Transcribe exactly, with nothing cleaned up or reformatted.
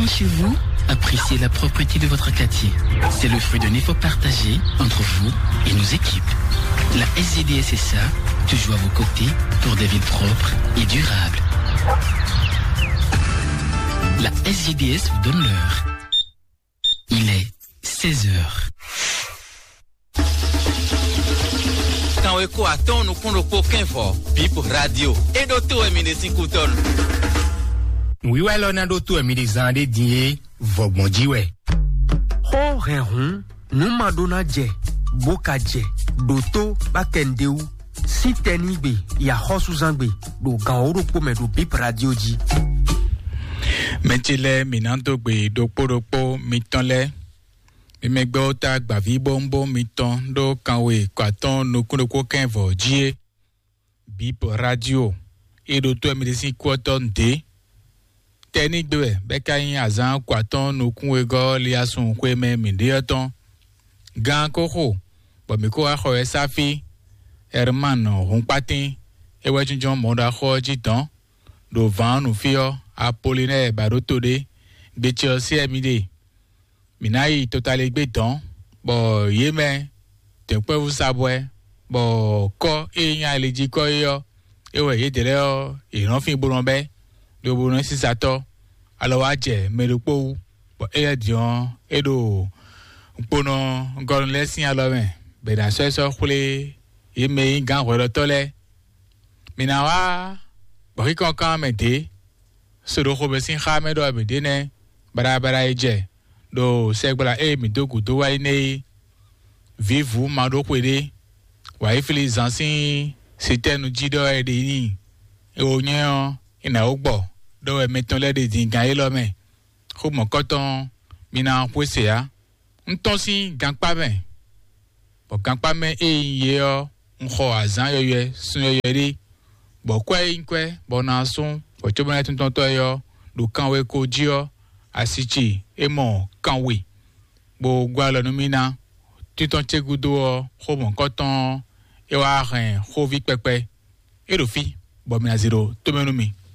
rentrant chez vous, appréciez la propreté de votre quartier. C'est le fruit d'un effort partagé entre vous et nos équipes. La S G D S S A, toujours à vos côtés pour des villes propres et durables. La S G D S vous donne l'heure. Il est seize heures. Quand on écoute à ton, nous prenons aucun fort. Bip radio. Et d'autres éminents s'écoutent. Oui, ouais, l'on a d'autres éminents des dîners. Vogmondi, ouais. Ho, renhon, nous madonna dje, boka dje, doto, bakendeu, si tenibe, ya hosuzangbe, do gaoro pome do bip radio ji. Mentile, minanto gbe, do podopo, mitonle. Mimegbe ota gbavi bombo miton do kanwe kwaton no kunoko kenvo jie bip radio e do to medicine kwaton de teni de beka yin azan kwaton no kunwe go liasun kweme mindiaton gan koko bo mi ko aho esafi hermano hunpatin e wajunjon moda ho jitan do van no fio apollinaire barotode betio si emide Minayi totale gbeton bo yeme tempe vous sabwe bo ko eyan leji ko yo ewe yedere o iran fin bolonbe do bolon sisato alowa je melopo bo eya dion edo pono gon lesin alowen be da so so khule yeme gan ro tole minawa bo ri kon kan mede so do ko be sin khame do be dene bara bara eje do segbala e mi dogu do wa ine vivu ma do kwede wa ifili zansin sitenu jido e de ni e o yan ina ogbo do e meton le de din gan e lo me ko mo koton mi na pwese ya nton si ganpa me bo ganpa me e ye o nko azan yo ye sun yo ye ri bo kwe inkwe bo na sun bo chobo na tun to yo do kanwe ko ji o asichi emo kanwe bo gwa lo numina titon chegudo o ho mon koton e wa ren ho vi pepe e do fi bo mi na zero to menumi